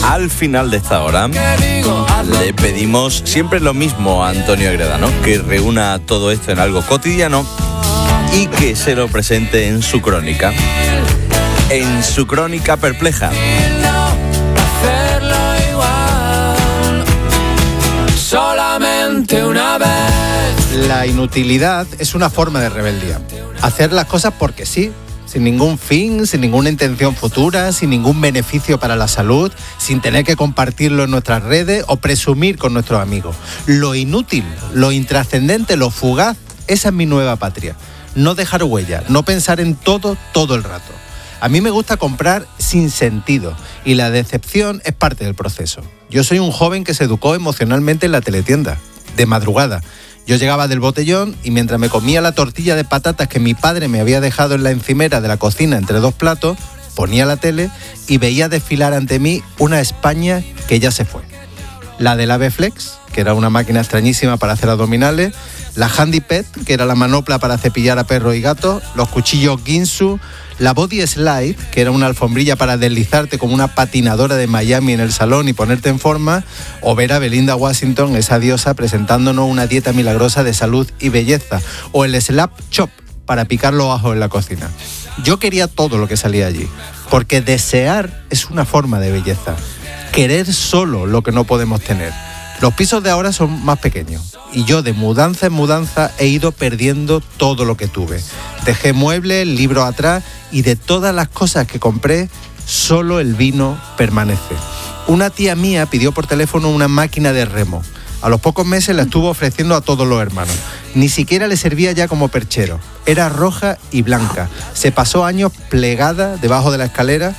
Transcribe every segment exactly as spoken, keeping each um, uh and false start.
Al final de esta hora le pedimos siempre lo mismo a Antonio Agreda, ¿no? Que reúna todo esto en algo cotidiano y que se lo presente en su crónica. En su crónica perpleja. Solamente una vez. La inutilidad es una forma de rebeldía. Hacer las cosas porque sí, sin ningún fin, sin ninguna intención futura, sin ningún beneficio para la salud, sin tener que compartirlo en nuestras redes o presumir con nuestros amigos. Lo inútil, lo intrascendente, lo fugaz, esa es mi nueva patria. No dejar huella, no pensar en todo todo el rato. A mí me gusta comprar sin sentido y la decepción es parte del proceso. Yo soy un joven que se educó emocionalmente en la teletienda, de madrugada. Yo llegaba del botellón y mientras me comía la tortilla de patatas que mi padre me había dejado en la encimera de la cocina entre dos platos, ponía la tele y veía desfilar ante mí una España que ya se fue. La del Ave Flex, que era una máquina extrañísima para hacer abdominales, la Handy Pet, que era la manopla para cepillar a perros y gatos, los cuchillos Ginsu, la Body Slide, que era una alfombrilla para deslizarte como una patinadora de Miami en el salón y ponerte en forma, o ver a Belinda Washington, esa diosa, presentándonos una dieta milagrosa de salud y belleza, o el Slap Chop, para picar los ajos en la cocina. Yo quería todo lo que salía allí, porque desear es una forma de belleza. Querer solo lo que no podemos tener. Los pisos de ahora son más pequeños y yo de mudanza en mudanza he ido perdiendo todo lo que tuve. Dejé muebles, libros atrás y de todas las cosas que compré, solo el vino permanece. Una tía mía pidió por teléfono una máquina de remo. A los pocos meses la estuvo ofreciendo a todos los hermanos. Ni siquiera le servía ya como perchero. Era roja y blanca. Se pasó años plegada debajo de la escalera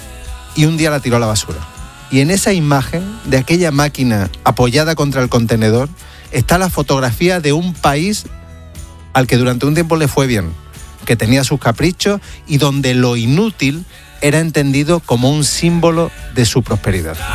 y un día la tiró a la basura. Y en esa imagen de aquella máquina apoyada contra el contenedor está la fotografía de un país al que durante un tiempo le fue bien, que tenía sus caprichos y donde lo inútil era entendido como un símbolo de su prosperidad.